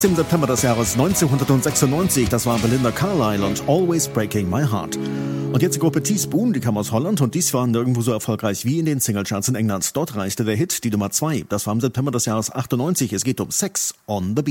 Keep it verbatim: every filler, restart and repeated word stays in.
Im September des Jahres neunzehnhundertsechsundneunzig, das war Belinda Carlisle und Always Breaking My Heart. Und jetzt die Gruppe Teaspoon, die kam aus Holland und dies war nirgendwo so erfolgreich wie in den Singlecharts in England. Dort reichte der Hit die Nummer zwei. Das war im September des Jahres achtundneunzig. Es geht um Sex on the Beach.